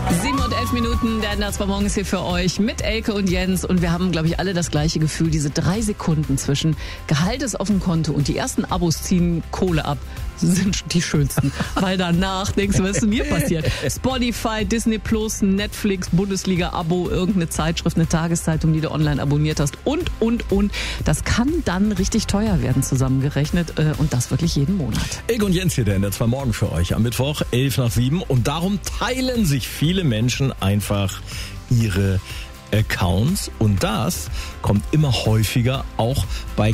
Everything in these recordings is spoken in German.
7:11, der Ende war morgens hier für euch mit Elke und Jens. Und wir haben, glaube ich, alle das gleiche Gefühl. Diese 3 Sekunden zwischen Gehalt ist auf dem Konto und die ersten Abos ziehen Kohle ab, sind die schönsten. Weil danach denkst du, was ist mir passiert? Spotify, Disney Plus, Netflix, Bundesliga-Abo, irgendeine Zeitschrift, eine Tageszeitung, die du online abonniert hast und. Das kann dann richtig teuer werden zusammengerechnet und das wirklich jeden Monat. Elke und Jens hier, der Ende war morgen für euch am Mittwoch, 6:11 und darum teilen sich viele Menschen einfach ihre Accounts und das kommt immer häufiger auch bei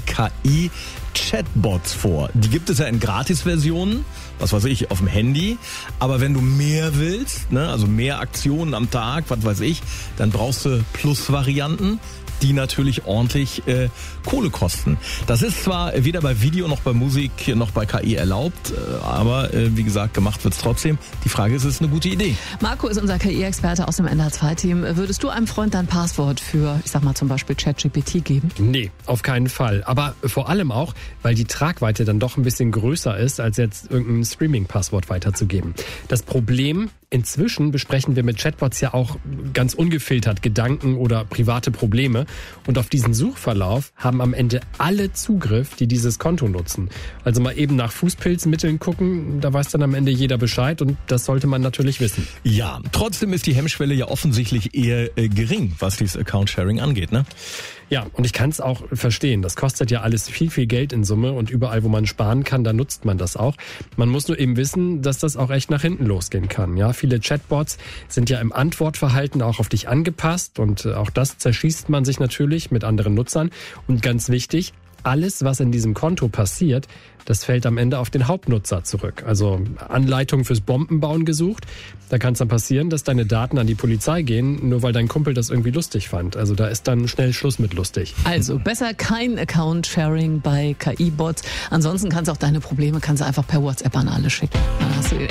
KI-Chatbots vor. Die gibt es ja in Gratisversionen, was weiß ich, auf dem Handy, aber wenn du mehr willst, ne, also mehr Aktionen am Tag, was weiß ich, dann brauchst du Plus-Varianten, die natürlich ordentlich Kohle kosten. Das ist zwar weder bei Video noch bei Musik noch bei KI erlaubt, aber wie gesagt, gemacht wird's trotzdem. Die Frage ist es eine gute Idee? Marco ist unser KI-Experte aus dem NDR2-Team. Würdest du einem Freund dein Passwort für, ich sag mal zum Beispiel ChatGPT geben? Nee, auf keinen Fall. Aber vor allem auch, weil die Tragweite dann doch ein bisschen größer ist, als jetzt irgendein Streaming-Passwort weiterzugeben. Das Problem: Inzwischen besprechen wir mit Chatbots ja auch ganz ungefiltert Gedanken oder private Probleme. Und auf diesen Suchverlauf haben am Ende alle Zugriff, die dieses Konto nutzen. Also mal eben nach Fußpilzmitteln gucken, da weiß dann am Ende jeder Bescheid und das sollte man natürlich wissen. Ja, trotzdem ist die Hemmschwelle ja offensichtlich eher gering, was dieses Account-Sharing angeht, ne? Ja, und ich kann es auch verstehen. Das kostet ja alles viel, viel Geld in Summe und überall, wo man sparen kann, da nutzt man das auch. Man muss nur eben wissen, dass das auch echt nach hinten losgehen kann. Ja, viele Chatbots sind ja im Antwortverhalten auch auf dich angepasst und auch das zerschießt man sich natürlich mit anderen Nutzern. Und ganz wichtig: Alles, was in diesem Konto passiert, das fällt am Ende auf den Hauptnutzer zurück. Also Anleitung fürs Bombenbauen gesucht. Da kann es dann passieren, dass deine Daten an die Polizei gehen, nur weil dein Kumpel das irgendwie lustig fand. Also da ist dann schnell Schluss mit lustig. Also besser kein Account-Sharing bei KI-Bots. Ansonsten kannst du auch deine Probleme einfach per WhatsApp an alle schicken. Dann hast du